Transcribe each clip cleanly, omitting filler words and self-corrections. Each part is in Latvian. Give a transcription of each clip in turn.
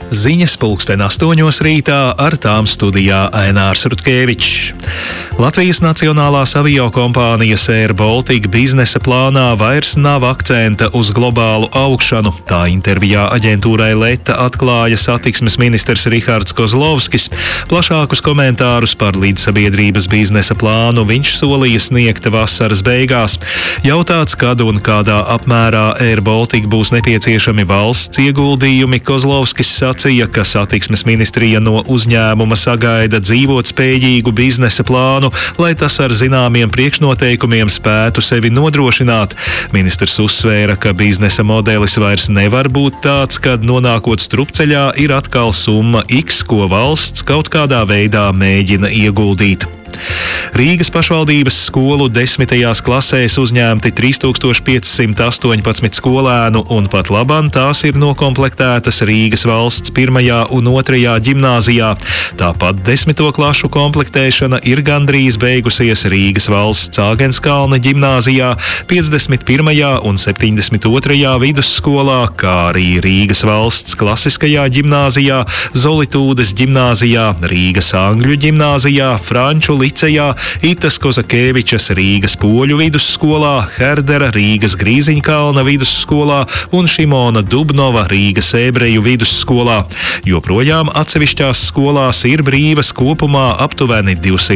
Ziņas 8:00 rītā, ar tām studijā Ainārs Rutkevičs. Latvijas Nacionālās aviokompānijas Air Baltica biznesa plānā vairs nav akcenta uz globālu augšanu. Tā intervijā aģentūrai Leta atklāja satiksmes ministrs Rihards Kozlovskis. Plašākus komentārus par līdzsabiedrības biznesa plānu viņš solīja sniegt vasaras beigās. Jautāts, kad un kādā apmērā Air Baltica būs nepieciešami valsts ieguldījumi, Kozlovskis sacīja, ka satiksmes ministrija no uzņēmuma sagaida dzīvotspējīgu biznesa plānu, lai tas ar zināmiem priekšnoteikumiem spētu sevi nodrošināt. Ministrs uzsvēra, ka biznesa modelis vairs nevar būt tāds, kad nonākot strupceļā ir atkal summa X, ko valsts kaut kādā veidā mēģina ieguldīt. Rīgas pašvaldības skolu 10. klasēs uzņemti 3518 skolēnu, un pat labam tās ir nokomplektētas Rīgas valsts 1. un 2. ģimnāzijā. Tāpat 10. klašu komplektēšana ir gandrīz beigusies Rīgas valsts Āgenskalna ģimnāzijā, 51. un 72. vidusskolā, kā arī Rīgas valsts klasiskajā ģimnāzijā, Zolitūdes ģimnāzijā, Rīgas angļu ģimnāzijā, Franču licejā, Itas Kozakēvičas Rīgas poļu vidusskolā, Herdera Rīgas Grīziņkalna vidusskolā un Šimona Dubnova Rīgas ebreju vidusskolā. Joprojām atsevišķās skolās ir brīvas kopumā aptuveni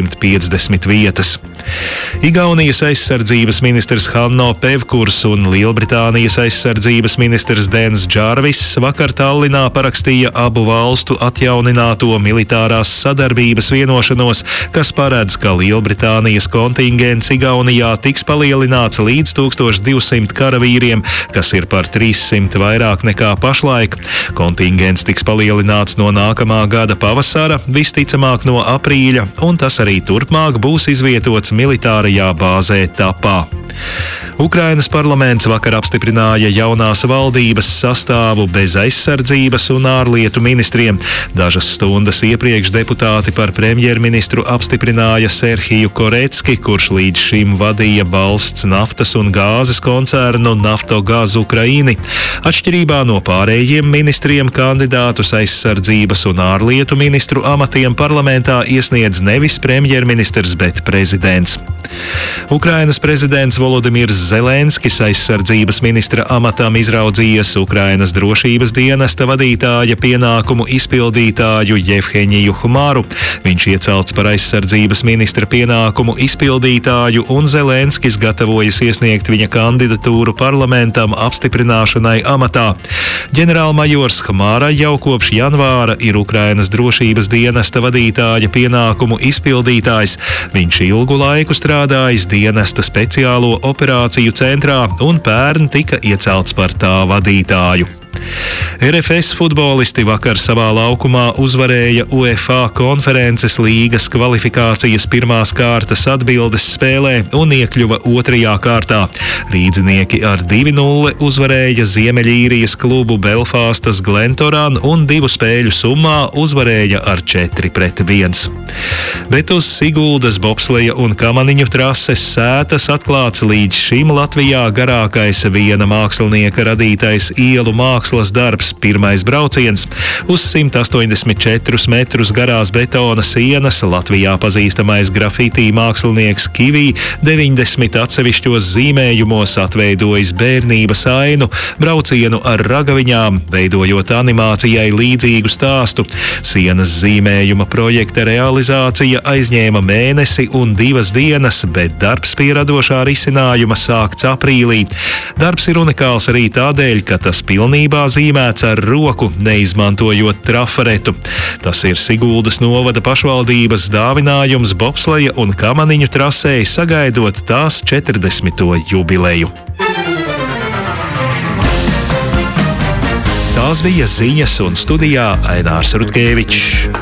250 vietas. Igaunijas aizsardzības ministrs Hanno Pevkurs un Lielbritānijas aizsardzības ministrs Dens Džārviss vakar Tallinā parakstīja abu valstu atjaunināto militārās sadarbības vienošanos, kas paredz, ka Lielbritānijas kontingents Igaunijā tiks palielināts līdz 1200 karavīriem, kas ir par 300 vairāk nekā pašlaik. Kontingents tiks palielināts no nākamā gada pavasara, visticamāk no aprīļa, un tas arī turpmāk būs izvietots militārajā bāzē Tapā. Ukrainas parlaments vakar apstiprināja jaunās valdības sastāvu bez aizsardzības un ārlietu ministriem. Dažas stundas iepriekš deputāti par premjerministru apstiprināja Serhiju Korecki, kurš līdz šim vadīja valsts naftas un gāzes koncernu Naftogaz Ukraini. Atšķirībā no pārējiem ministriem kandidātus aizsardzības un ārlietu ministru amatiem parlamentā iesniedz nevis premjerministrs, bet prezidents. Ukrainas prezidents Volodimirs Zelenskis aizsardzības ministra amatam izraudzījies Ukrainas drošības dienesta vadītāja pienākumu izpildītāju Jevheniju Hmaru. Viņš iecelts par aizsardzības ministra pienākumu izpildītāju, un Zelenskis gatavojas iesniegt viņa kandidatūru parlamentam apstiprināšanai amatā. Ģenerālmajors Hmara jau kopš janvāra ir Ukrainas drošības dienesta vadītāja pienākumu izpildītājs. Viņš ilgu laiku strādājis dienesta speciālo operāciju centrā un pērn tika iecelts par tā vadītāju. RFS futbolisti vakar savā laukumā uzvarēja UEFA konferences līgas kvalifikācijas pirmās kārtas atbildes spēlē un iekļuva 2. kārtā. Rīdzinieki ar 2-0 uzvarēja Ziemeļīrijas klubu Belfastas Glentoran un 2 spēļu summā uzvarēja ar 4-1. Bet uz Siguldas bobsleja un kamaniņu trases sētas atklāts līdz šim Latvijā garākais viena mākslinieka radītais ielu mākslas darbs, pirmais brauciens. Uz 184 metrus garās betona sienas Latvijā pazīstamais grafitī mākslinieks Kivī 90 atsevišķos zīmējumos atveidojis bērnības ainu, braucienu ar ragaviņām, veidojot animācijai līdzīgu stāstu. Sienas zīmējuma projekta realizācija aizņēma mēnesi un 2 dienas, bet darbs pie radošā risinājuma sākts aprīlī. Darbs ir unikāls arī tādēļ, ka tas pilnībā zīmēts ar roku, neizmantojot trafaretu. Tas ir Siguldas novada pašvaldības dāvinājums bobsleja un kamaniņu trasei, sagaidot tās 40. jubileju. Tās bija ziņas, un studijā Ainārs Rutkevičs.